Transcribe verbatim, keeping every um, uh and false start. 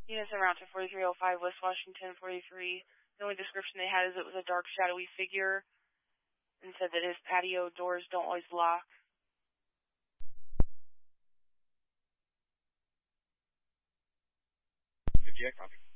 Units en route to forty-three oh five West Washington, forty-three. The only description they had is it was a dark, shadowy figure and said that his patio doors don't always lock. fifty-eight, copy.